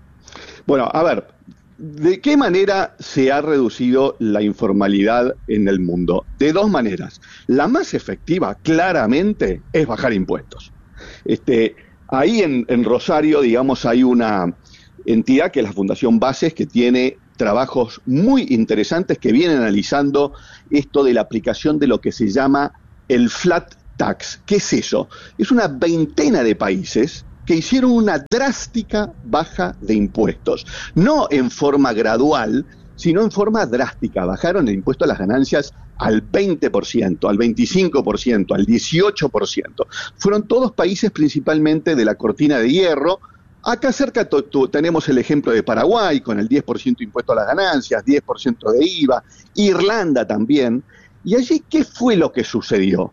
Bueno, a ver, ¿de qué manera se ha reducido la informalidad en el mundo? De dos maneras. La más efectiva, claramente, es bajar impuestos. Este, ahí en, en Rosario, digamos, hay una entidad que es la Fundación Bases, que tiene trabajos muy interesantes que vienen analizando esto de la aplicación de lo que se llama el flat tax. ¿Qué es eso? Es una veintena de países que hicieron una drástica baja de impuestos, no en forma gradual, sino en forma drástica. Bajaron el impuesto a las ganancias al veinte por ciento, al veinticinco por ciento, al dieciocho por ciento. Fueron todos países principalmente de la cortina de hierro. Acá cerca to- to- tenemos el ejemplo de Paraguay, con el diez por ciento impuesto a las ganancias, diez por ciento de I V A, Irlanda también. Y allí, ¿qué fue lo que sucedió?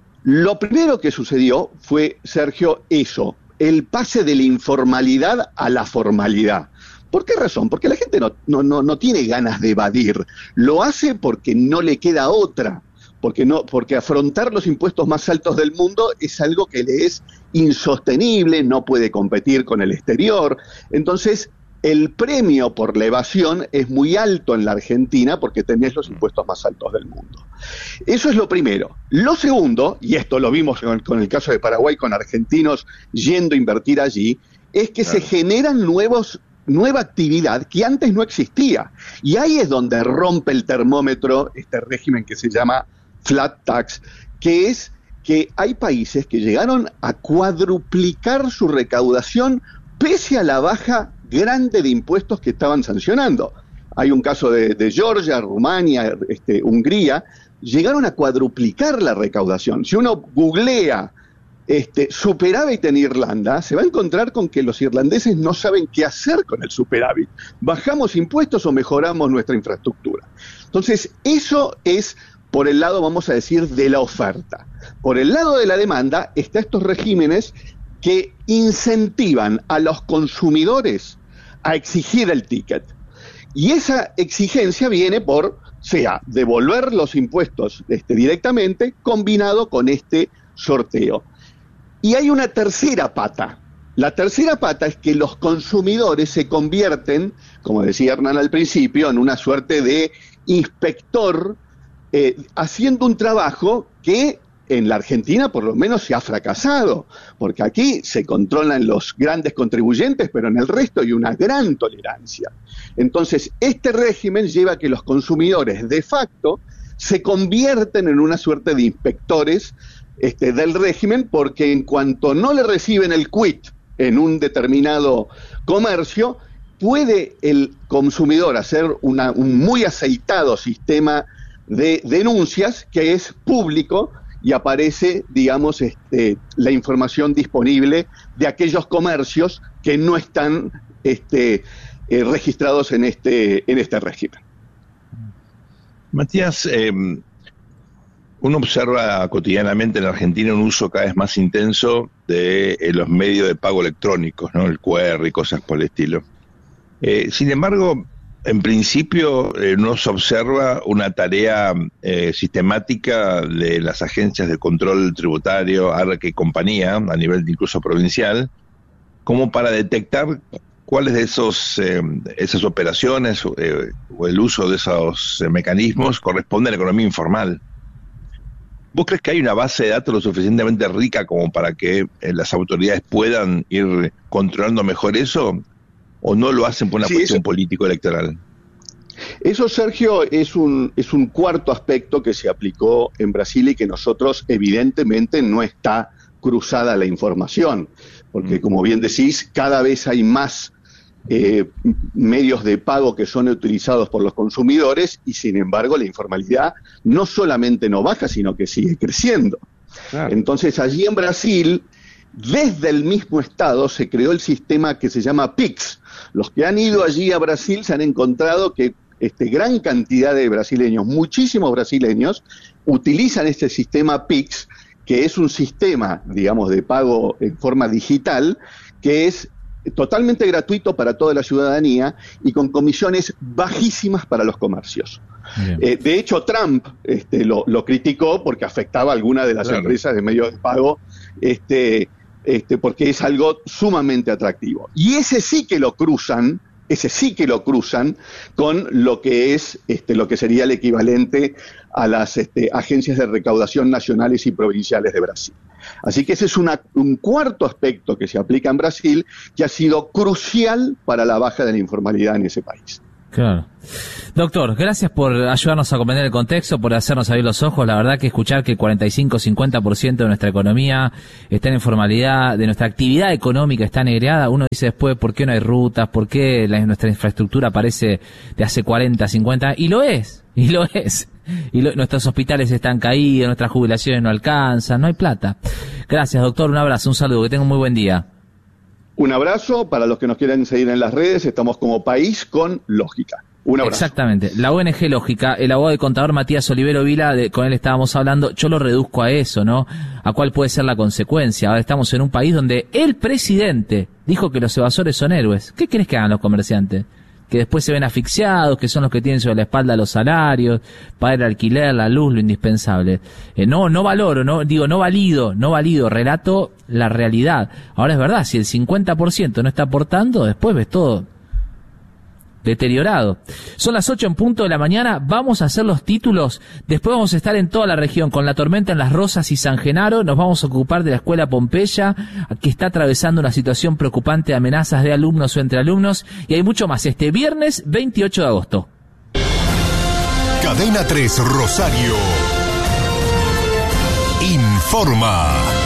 Lo primero que sucedió fue, Sergio, eso, el pase de la informalidad a la formalidad. ¿Por qué razón? Porque la gente no, no, no, no tiene ganas de evadir, lo hace porque no le queda otra, porque, no, porque afrontar los impuestos más altos del mundo es algo que le es insostenible, no puede competir con el exterior. Entonces, el premio por la evasión es muy alto en la Argentina porque tenés los impuestos más altos del mundo. Eso es lo primero. Lo segundo, y esto lo vimos con, con el caso de Paraguay, con argentinos yendo a invertir allí, es que claro. se generan nuevos, nueva actividad que antes no existía. Y ahí es donde rompe el termómetro este régimen que se llama flat tax, que es que hay países que llegaron a cuadruplicar su recaudación pese a la baja grande de impuestos que estaban sancionando. Hay un caso de, de Georgia, Rumania, este, Hungría, llegaron a cuadruplicar la recaudación. Si uno googlea este, superávit en Irlanda, se va a encontrar con que los irlandeses no saben qué hacer con el superávit. ¿Bajamos impuestos o mejoramos nuestra infraestructura? Entonces, eso es por el lado, vamos a decir, de la oferta. Por el lado de la demanda, están estos regímenes que incentivan a los consumidores a exigir el ticket. Y esa exigencia viene por, sea, devolver los impuestos este, directamente, combinado con este sorteo. Y hay una tercera pata. La tercera pata es que los consumidores se convierten, como decía Hernán al principio, en una suerte de inspector, eh, haciendo un trabajo que en la Argentina por lo menos se ha fracasado, porque aquí se controlan los grandes contribuyentes, pero en el resto hay una gran tolerancia. Entonces, este régimen lleva a que los consumidores de facto se convierten en una suerte de inspectores este, del régimen, porque en cuanto no le reciben el quit en un determinado comercio, puede el consumidor hacer una, un muy aceitado sistema de denuncias que es público, y aparece, digamos, este, la información disponible de aquellos comercios que no están este, eh, registrados en este, en este régimen. Matías, eh, uno observa cotidianamente en Argentina un uso cada vez más intenso de eh, los medios de pago electrónicos, ¿no? El Q R y cosas por el estilo. Eh, sin embargo, en principio eh, no se observa una tarea eh, sistemática de las agencias de control tributario, ARC y compañía, a nivel incluso provincial, como para detectar cuáles de esos eh, esas operaciones eh, o el uso de esos eh, mecanismos corresponde a la economía informal. ¿Vos crees que hay una base de datos lo suficientemente rica como para que eh, las autoridades puedan ir controlando mejor eso? ¿O no lo hacen por una sí, cuestión eso, político-electoral? Eso, Sergio, es un, es un cuarto aspecto que se aplicó en Brasil y que nosotros, evidentemente, no está cruzada la información. Porque, como bien decís, cada vez hay más eh, medios de pago que son utilizados por los consumidores y, sin embargo, la informalidad no solamente no baja, sino que sigue creciendo. Claro. Entonces, allí en Brasil, desde el mismo Estado, se creó el sistema que se llama Pix. Los que han ido allí a Brasil se han encontrado que este, gran cantidad de brasileños, muchísimos brasileños, utilizan este sistema Pix, que es un sistema, digamos, de pago en forma digital, que es totalmente gratuito para toda la ciudadanía y con comisiones bajísimas para los comercios. Eh, de hecho, Trump este, lo, lo criticó porque afectaba a algunas de las claro. empresas de medios de pago, este, este, porque es algo sumamente atractivo. Y ese sí que lo cruzan, ese sí que lo cruzan con lo que es este, lo que sería el equivalente a las este, agencias de recaudación nacionales y provinciales de Brasil. Así que ese es una, un cuarto aspecto que se aplica en Brasil, que ha sido crucial para la baja de la informalidad en ese país. Claro. Doctor, gracias por ayudarnos a comprender el contexto, por hacernos abrir los ojos. La verdad que escuchar que el cuarenta y cinco a cincuenta por ciento de nuestra economía está en informalidad, de nuestra actividad económica está negreada, uno dice después, ¿por qué no hay rutas? ¿Por qué la, nuestra infraestructura parece de hace cuarenta, cincuenta? Y lo es, y lo es. Y lo, nuestros hospitales están caídos, nuestras jubilaciones no alcanzan, no hay plata. Gracias, doctor, un abrazo, un saludo, que tenga un muy buen día. Un abrazo, para los que nos quieran seguir en las redes, estamos como País con Lógica. Un abrazo. Exactamente, la O N G Lógica, el abogado y contador Matías Olivero Vila, de, con él estábamos hablando, yo lo reduzco a eso, ¿no? A cuál puede ser la consecuencia. Ahora estamos en un país donde el presidente dijo que los evasores son héroes. ¿Qué querés que hagan los comerciantes? Que después se ven asfixiados, que son los que tienen sobre la espalda los salarios, pagar el alquiler, la luz, lo indispensable. Eh, no, no valoro, no digo, no valido, no valido, relato la realidad. Ahora es verdad, si el cincuenta por ciento no está aportando, después ves todo deteriorado. Son las ocho en punto de la mañana, vamos a hacer los títulos, después vamos a estar en toda la región con la tormenta en Las Rosas y San Genaro, nos vamos a ocupar de la escuela Pompeya, que está atravesando una situación preocupante de amenazas de alumnos o entre alumnos, y hay mucho más este viernes veintiocho de agosto. Cadena tres Rosario informa.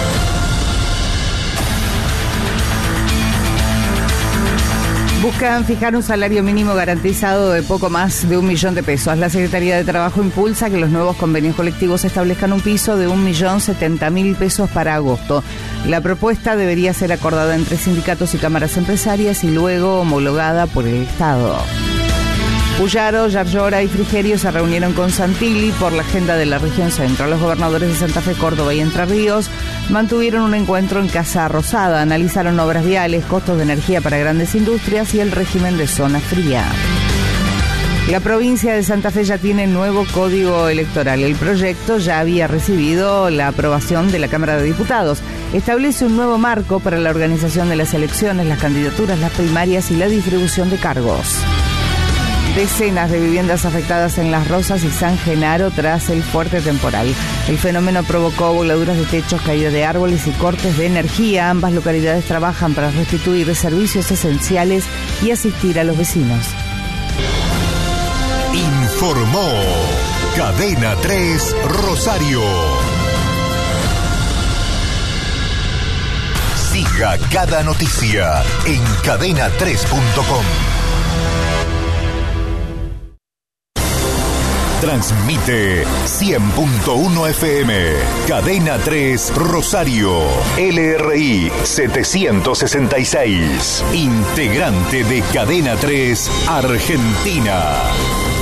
Buscan fijar un salario mínimo garantizado de poco más de un millón de pesos. La Secretaría de Trabajo impulsa que los nuevos convenios colectivos establezcan un piso de un millón setenta mil pesos para agosto. La propuesta debería ser acordada entre sindicatos y cámaras empresarias y luego homologada por el Estado. Puyaro, Yarlora y Frigerio se reunieron con Santilli por la agenda de la región centro. Los gobernadores de Santa Fe, Córdoba y Entre Ríos mantuvieron un encuentro en Casa Rosada. Analizaron obras viales, costos de energía para grandes industrias y el régimen de zona fría. La provincia de Santa Fe ya tiene nuevo código electoral. El proyecto ya había recibido la aprobación de la Cámara de Diputados. Establece un nuevo marco para la organización de las elecciones, las candidaturas, las primarias y la distribución de cargos. Decenas de viviendas afectadas en Las Rosas y San Genaro tras el fuerte temporal. El fenómeno provocó voladuras de techos, caída de árboles y cortes de energía. Ambas localidades trabajan para restituir servicios esenciales y asistir a los vecinos. Informó Cadena tres Rosario. Siga cada noticia en cadena tres punto com. Transmite cien punto uno F M, Cadena tres Rosario, L R I setecientos sesenta y seis, integrante de Cadena tres Argentina.